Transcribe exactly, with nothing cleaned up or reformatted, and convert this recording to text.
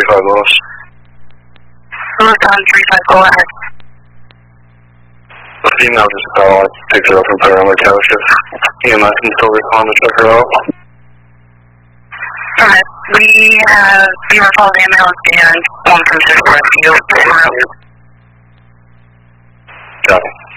five Lewis. Lewis on three five, go ahead. The female just call, I picked her up and put her on the couch. If E M S can still respond to check her out. Alright, we have zero called ambulance and one from Six Rescue. Copy.